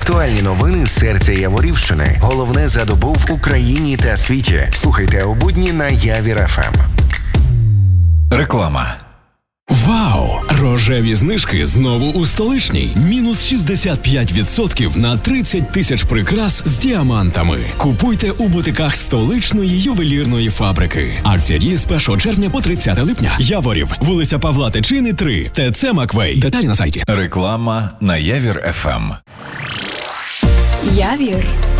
Актуальні новини з серця Яворівщини. Головне за добу в Україні та світі. Слухайте у будні на Явір ФМ. Реклама. Вау! Рожеві знижки знову у Столичній. Мінус 65% на 30 тисяч прикрас з діамантами. Купуйте у бутиках Столичної ювелірної фабрики. Акція діє з 1 червня по 30 липня. Яворів, вулиця Павла Тичини, 3. ТЦ Маквей. Деталі на сайті. Реклама на Явір ФМ. Явір